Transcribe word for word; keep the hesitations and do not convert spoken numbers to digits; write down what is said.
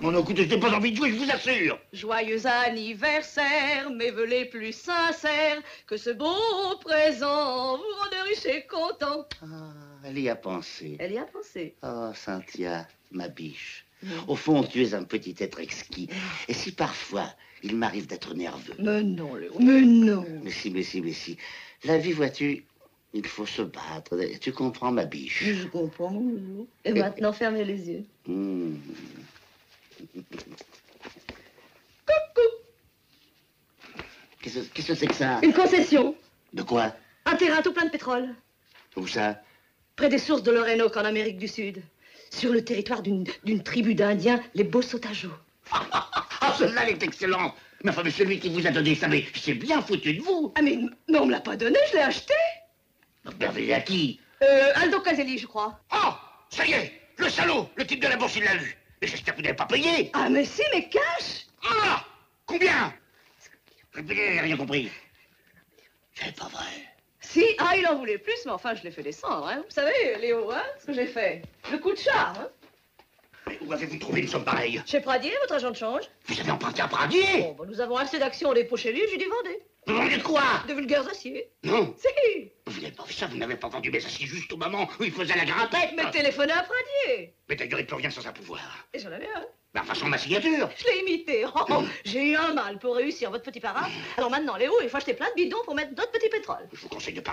Non, non, écoutez, je n'ai pas envie de jouer, je vous assure. Joyeux anniversaire, mes vœux les plus sincères, que ce beau présent vous rende riche et content. Ah, elle y a pensé. Elle y a pensé. Oh, Cynthia, ma biche. Mmh. Au fond, tu es un petit être exquis. Et si parfois, il m'arrive d'être nerveux... Mais non, Léo, mais non. Mais si, mais si, mais si. La vie, vois-tu, il faut se battre. Tu comprends, ma biche? Je comprends, Léo. Et, Et maintenant, fermez les yeux. Mmh. Coucou. Qu'est-ce que c'est que ça? Une concession. De quoi? Un terrain tout plein de pétrole. Où ça? Près des sources de l'Orénoque, en Amérique du Sud. Sur le territoire d'une tribu d'Indiens, les Bosotajos. Ah, ah, ah, ah, celle-là, elle est excellente. Mais enfin, mais celui qui vous a donné ça, mais c'est bien foutu de vous. Ah, mais, mais on me l'a pas donné, je l'ai acheté. Regardez à qui? Euh, Aldo Caselli, je crois. Oh, ça y est, le salaud, le type de la bourse, il l'a eu. Mais j'espère que vous n'avez pas payé. Ah, mais si, mais cash. Ah, combien? Répétez, rien compris. C'est pas vrai. Si, ah, il en voulait plus, mais enfin, je l'ai fait descendre, hein. Vous savez, Léo, hein, ce que j'ai fait. Le coup de chat, hein. Mais où avez-vous trouvé une somme pareille? Chez Pradier, votre agent de change. Vous avez emprunté à Pradier? Bon, bah, nous avons assez d'actions au dépôt chez lui, j'ai dit vendez. Vous vendez de quoi? De vulgaires aciers. Non. Si. Vous n'avez pas vu ça, vous n'avez pas vendu mes aciers juste au moment où il faisait la grimpette. Mais téléphonez à Pradier. Mais d'ailleurs, il peut rien sans un pouvoir. Et j'en avais un. Bah, façon ma signature. Je l'ai imité. Oh, oh, j'ai eu un mal pour réussir votre petit parade. Alors maintenant, Léo, il faut acheter plein de bidons pour mettre d'autres petits pétroles. Je vous conseille de pas